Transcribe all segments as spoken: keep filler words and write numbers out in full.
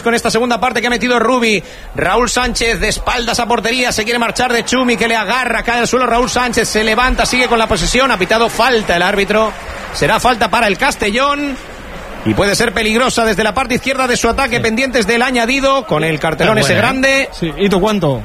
con esta segunda parte que ha metido Rubi. Raúl Sánchez de espaldas a portería, se quiere marchar de Chumi, que le agarra, cae al suelo Raúl Sánchez, se levanta, sigue con la posesión, ha pitado falta el árbitro. Será falta para el Castellón y puede ser peligrosa desde la parte izquierda de su ataque, sí. Pendientes del añadido con el cartelón ese grande. Sí. ¿Y tú cuánto?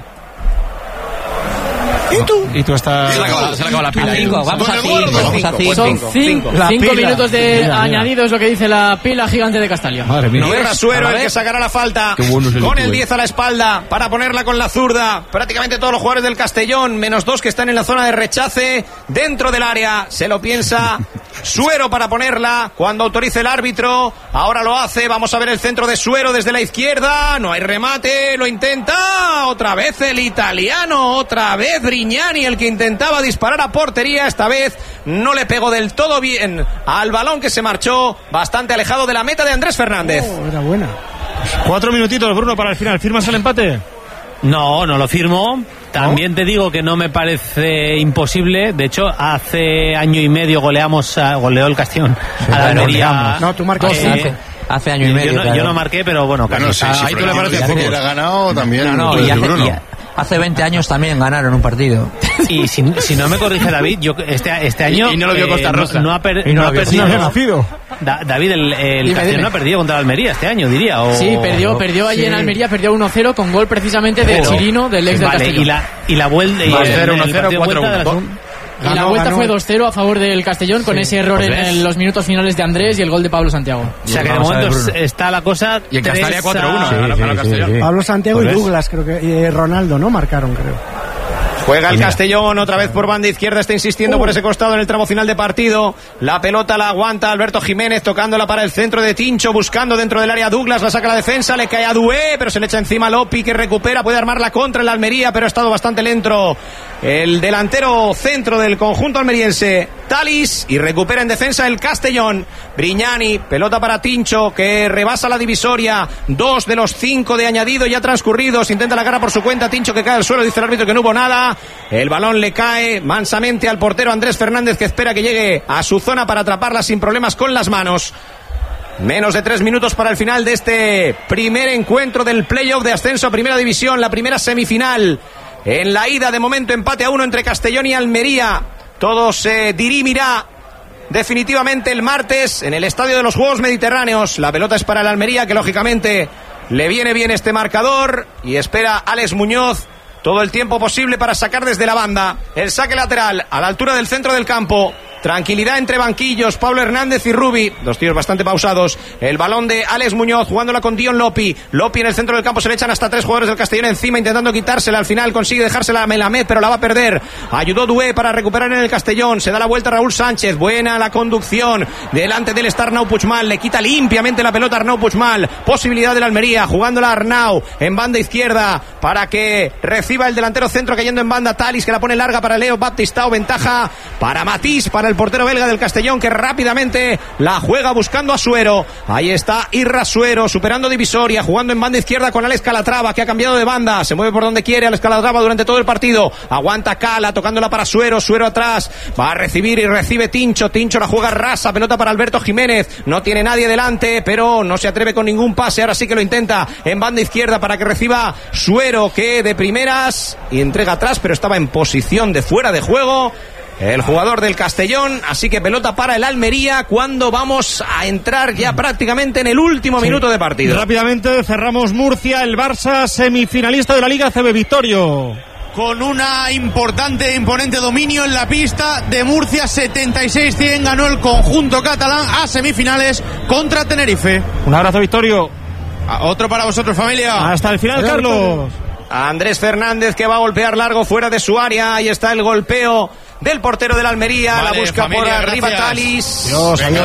¿Y tú? Y tú estás... Se le acabó, se le acabó la pila. Cinco, vamos a cinco, vamos a cinco. Son cinco, cinco minutos de mira, añadido, mira. Es lo que dice la pila gigante de Castalia. Madre mía. No es Rasuero el que sacará la falta. Bueno el con el diez a la espalda para ponerla con la zurda. Prácticamente todos los jugadores del Castellón, menos dos que están en la zona de rechace, dentro del área. Se lo piensa Suero para ponerla cuando autorice el árbitro. Ahora lo hace. Vamos a ver el centro de Suero desde la izquierda. No hay remate. Lo intenta. Otra vez el italiano. Otra vez Brignani, el que intentaba disparar a portería. Esta vez no le pegó del todo bien al balón, que se marchó bastante alejado de la meta de Andrés Fernández. Oh, era buena. Cuatro minutitos, Bruno, para el final. ¿Firmas el empate? No, no lo firmo. También ¿No? te digo que no me parece imposible. De hecho, hace año y medio goleamos a, goleó el Castellón sí, a la Almería. No, tú marcas eh, hace, hace año y medio. Yo no, claro. yo no marqué, pero bueno, casi. Bueno, sí, sí, ahí tú le parece que hubiera ganado también. No, no, y hace, Bruno. Y hace veinte años también ganaron un partido. Y si, si no me corrige David, yo este, este año y, y no lo vio Costa Rosa. Eh, no, no ha, per, y no no ha perdido. No nacido. Da, David, el, el Castellón no ha perdido contra la Almería este año, diría. O... Sí, perdió, perdió allí sí. en Almería, perdió uno cero con gol precisamente de Pero, Chirino, del ex vale, del Castellón. Y la, y la vuelta. dos cero, uno cero, cuatro uno. Y la vuelta ganó. Fue dos cero a favor del Castellón, con sí. ese error pues en los minutos finales de Andrés y el gol de Pablo Santiago. O sea que de momento está la cosa. Y en Castalia cuatro uno. Sí, sí, sí, sí, sí. Pablo Santiago pues y Douglas, creo que. Y Ronaldo, ¿no? Marcaron, creo. Juega el Castellón otra vez por banda izquierda, está insistiendo uh. por ese costado en el tramo final de partido. La pelota la aguanta Alberto Jiménez, tocándola para el centro de Tincho, buscando dentro del área Douglas, la saca la defensa, le cae a Dué, pero se le echa encima a Lopi, que recupera, puede armar la contra en la Almería, pero ha estado bastante lento el delantero centro del conjunto almeriense, Talis, y recupera en defensa el Castellón. Brignani, pelota para Tincho, que rebasa la divisoria, dos de los cinco de añadido ya transcurridos, intenta la cara por su cuenta, Tincho que cae al suelo, dice el árbitro que no hubo nada. El balón le cae mansamente al portero Andrés Fernández, que espera que llegue a su zona para atraparla sin problemas con las manos. Menos de tres minutos para el final de este primer encuentro del playoff de ascenso a Primera División, la primera semifinal. En la ida, de momento, empate a uno entre Castellón y Almería. Todo se dirimirá definitivamente el martes en el Estadio de los Juegos Mediterráneos. La pelota es para el Almería, que lógicamente le viene bien este marcador, y espera Alex Muñoz todo el tiempo posible para sacar desde la banda. El saque lateral a la altura del centro del campo. Tranquilidad entre banquillos, Pablo Hernández y Rubi, dos tíos bastante pausados. El balón de Alex Muñoz jugándola con Dion Lopi. Lopi en el centro del campo, se le echan hasta tres jugadores del Castellón encima, intentando quitársela. Al final consigue dejársela a Melamed, pero la va a perder. Ayudó Dué para recuperar en el Castellón. Se da la vuelta a Raúl Sánchez. Buena la conducción. Delante del está Arnau Puigmal. Le quita limpiamente la pelota a Arnau Puigmal. Posibilidad de la Almería, jugándola a Arnau en banda izquierda para que reciba el delantero centro, cayendo en banda Talis, que la pone larga para Leo Baptistao. Ventaja para Matís, para el portero belga del Castellón, que rápidamente la juega buscando a Suero. Ahí está Irra Suero, superando divisoria, jugando en banda izquierda con Alex Calatrava, que ha cambiado de banda, se mueve por donde quiere Alex Calatrava durante todo el partido. Aguanta Cala, tocándola para Suero. Suero atrás, va a recibir y recibe Tincho. Tincho la juega rasa, pelota para Alberto Jiménez, no tiene nadie delante, pero no se atreve con ningún pase. Ahora sí que lo intenta en banda izquierda para que reciba Suero, que de primeras y entrega atrás, pero estaba en posición de fuera de juego el jugador del Castellón. Así que pelota para el Almería, cuando vamos a entrar ya prácticamente en el último sí. minuto de partido. Rápidamente cerramos Murcia, el Barça semifinalista de la Liga C B, Victorio. Con una importante e imponente dominio en la pista de Murcia, setenta y seis cien ganó el conjunto catalán a semifinales contra Tenerife. Un abrazo, Victorio. A otro para vosotros, familia. Hasta el final, Carlos. Andrés Fernández, que va a golpear largo fuera de su área. Ahí está el golpeo del portero de la Almería, vale, la busca familia, por arriba gracias. Talis. Dios, adiós,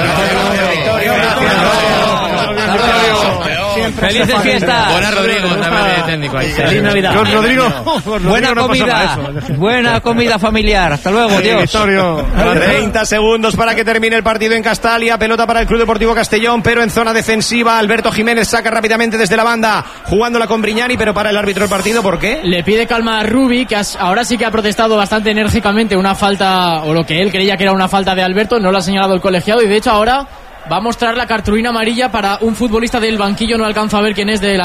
felices fiestas. Buenas, Rodrigo, de técnico ahí. Feliz Navidad. Don Rodrigo. Buena no comida. Buena comida familiar. Hasta luego, Dios. treinta segundos para que termine el partido en Castalia. Pelota para el Club Deportivo Castellón, pero en zona defensiva. Alberto Jiménez saca rápidamente desde la banda, jugándola con Brignani, pero para el árbitro del partido, ¿por qué? Le pide calma a Rubi, que ahora sí que ha protestado bastante enérgicamente una falta, o lo que él creía que era una falta de Alberto. No lo ha señalado el colegiado, y de hecho ahora va a mostrar la cartulina amarilla para un futbolista del banquillo. No alcanzo a ver quién es de la